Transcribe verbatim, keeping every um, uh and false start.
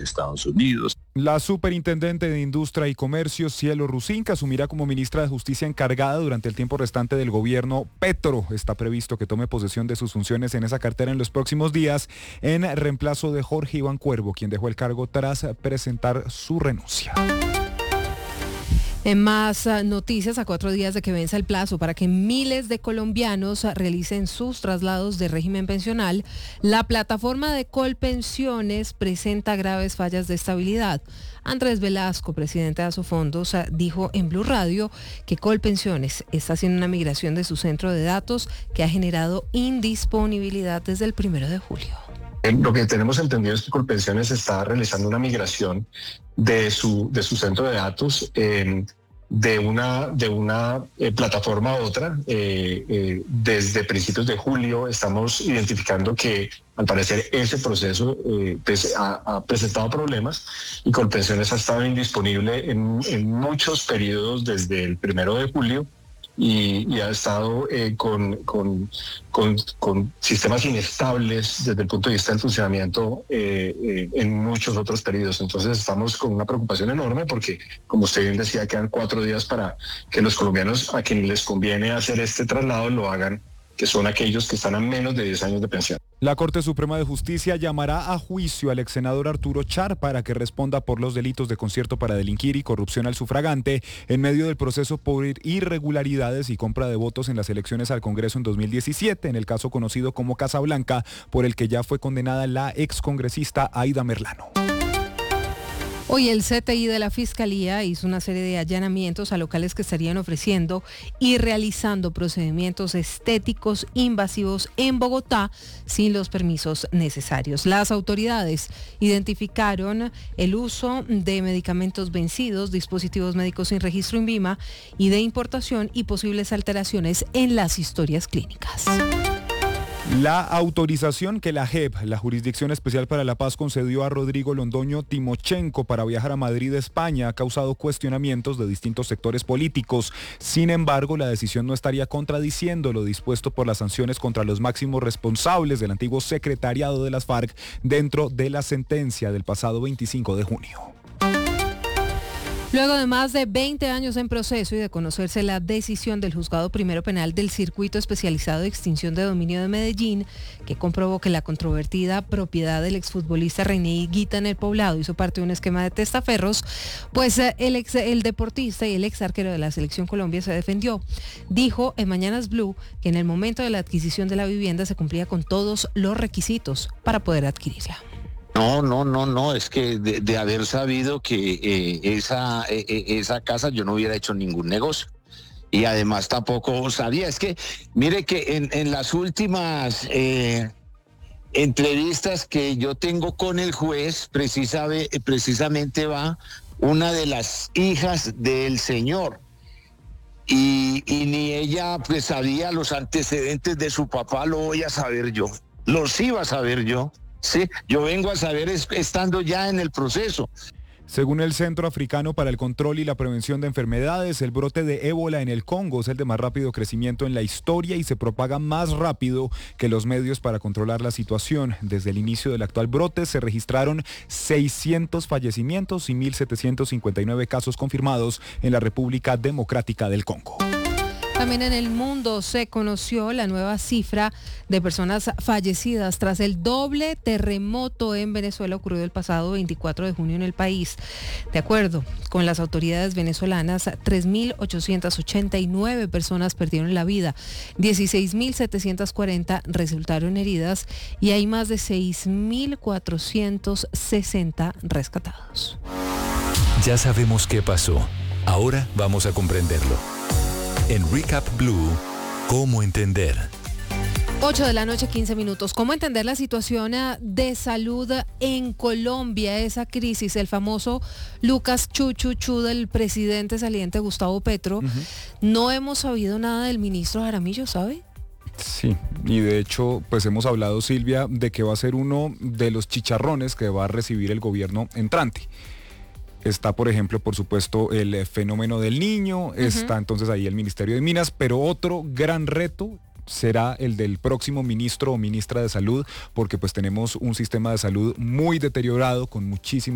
Estados Unidos. La superintendente de Industria y Comercio, Cielo Rusinka, asumirá como ministra de Justicia encargada durante el tiempo restante del gobierno Petro. Está previsto que tome posesión de sus funciones en esa cartera en los próximos días, en reemplazo de Jorge Iván Cuervo, quien dejó el cargo tras presentar su renuncia. En más noticias, a cuatro días de que venza el plazo para que miles de colombianos realicen sus traslados de régimen pensional, la plataforma de Colpensiones presenta graves fallas de estabilidad. Andrés Velasco, presidente de Asofondos, dijo en Blue Radio que Colpensiones está haciendo una migración de su centro de datos que ha generado indisponibilidad desde el primero de julio. Lo que tenemos entendido es que Colpensiones está realizando una migración de su, de su centro de datos eh, de una, de una eh, plataforma a otra. Eh, eh, desde principios de julio estamos identificando que al parecer ese proceso eh, pues, ha, ha presentado problemas y Colpensiones ha estado indisponible en, en muchos periodos desde el primero de julio. Y, y ha estado eh, con, con, con, con sistemas inestables desde el punto de vista del funcionamiento eh, eh, en muchos otros periodos. Entonces estamos con una preocupación enorme porque, como usted bien decía, quedan cuatro días para que los colombianos a quienes les conviene hacer este traslado lo hagan, que son aquellos que están a menos de diez años de pensión. La Corte Suprema de Justicia llamará a juicio al ex senador Arturo Char para que responda por los delitos de concierto para delinquir y corrupción al sufragante en medio del proceso por irregularidades y compra de votos en las elecciones al Congreso en dos mil diecisiete, en el caso conocido como Casa Blanca, por el que ya fue condenada la excongresista Aida Merlano. Hoy el C T I de la Fiscalía hizo una serie de allanamientos a locales que estarían ofreciendo y realizando procedimientos estéticos invasivos en Bogotá sin los permisos necesarios. Las autoridades identificaron el uso de medicamentos vencidos, dispositivos médicos sin registro INVIMA y de importación y posibles alteraciones en las historias clínicas. La autorización que la J E P, la Jurisdicción Especial para la Paz, concedió a Rodrigo Londoño Timochenko para viajar a Madrid, España, ha causado cuestionamientos de distintos sectores políticos. Sin embargo, la decisión no estaría contradiciendo lo dispuesto por las sanciones contra los máximos responsables del antiguo secretariado de las FARC dentro de la sentencia del pasado veinticinco de junio. Luego de más de veinte años en proceso y de conocerse la decisión del Juzgado Primero Penal del Circuito Especializado de Extinción de Dominio de Medellín, que comprobó que la controvertida propiedad del exfutbolista René Higuita en El Poblado hizo parte de un esquema de testaferros, pues el, ex, el deportista y el ex arquero de la Selección Colombia se defendió. Dijo en Mañanas Blue que en el momento de la adquisición de la vivienda se cumplía con todos los requisitos para poder adquirirla. No, no, no, no, es que de, de haber sabido que eh, esa, eh, esa casa yo no hubiera hecho ningún negocio. Y además tampoco sabía, es que mire que en, en las últimas eh, entrevistas que yo tengo con el juez, precisa, precisamente va una de las hijas del señor. Y, y ni ella pues sabía los antecedentes de su papá, lo voy a saber yo, los iba a saber yo. Sí, yo vengo a saber es, estando ya en el proceso. Según el Centro Africano para el Control y la Prevención de Enfermedades, el brote de ébola en el Congo es el de más rápido crecimiento en la historia y se propaga más rápido que los medios para controlar la situación. Desde el inicio del actual brote se registraron seiscientos fallecimientos y mil setecientos cincuenta y nueve casos confirmados en la República Democrática del Congo. También en el mundo se conoció la nueva cifra de personas fallecidas tras el doble terremoto en Venezuela ocurrido el pasado veinticuatro de junio en el país. De acuerdo con las autoridades venezolanas, tres mil ochocientas ochenta y nueve personas perdieron la vida, dieciséis mil setecientas cuarenta resultaron heridas y hay más de seis mil cuatrocientos sesenta rescatados. Ya sabemos qué pasó. Ahora vamos a comprenderlo. En Recap Blue, ¿cómo entender? ocho de la noche, quince minutos. ¿Cómo entender la situación de salud en Colombia? Esa crisis, el famoso Lucas Chuchuchu del presidente saliente Gustavo Petro. Uh-huh. No hemos sabido nada del ministro Jaramillo, ¿sabe? Sí, y de hecho, pues hemos hablado, Silvia, de que va a ser uno de los chicharrones que va a recibir el gobierno entrante. Está, por ejemplo, por supuesto, el fenómeno del niño, uh-huh. Está entonces ahí el Ministerio de Minas, pero otro gran reto será el del próximo ministro o ministra de Salud, porque pues tenemos un sistema de salud muy deteriorado, con muchísimos